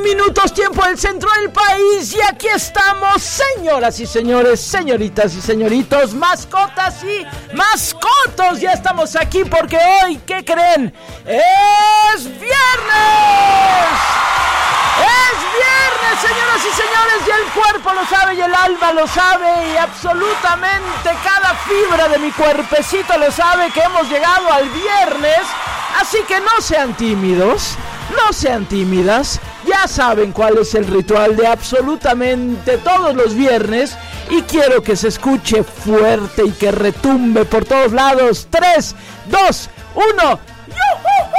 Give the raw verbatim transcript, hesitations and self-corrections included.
minutos, tiempo del centro del país. Y aquí estamos, señoras y señores, señoritas y señoritos, mascotas y mascotos. Ya estamos aquí porque hoy, ¿qué creen? ¡Es viernes! ¡Es viernes, señoras y señores! Y el cuerpo lo sabe y el alma lo sabe y absolutamente cada fibra de mi cuerpecito lo sabe que hemos llegado al viernes. Así que no sean tímidos, no sean tímidas. Ya saben cuál es el ritual de absolutamente todos los viernes. Y quiero que se escuche fuerte y que retumbe por todos lados. tres, dos, uno...